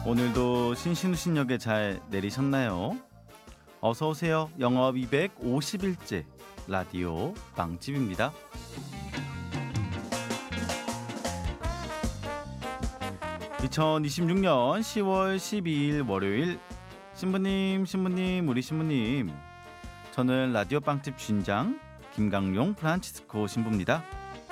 오늘도 신신우신역에 잘 내리셨나요? 어서 오세요. 영업 250일째 라디오 빵집입니다. 2026년 10월 12일 월요일 신부님, 우리 신부님. 저는 라디오 빵집 주인장 김강용 프란치스코 신부입니다.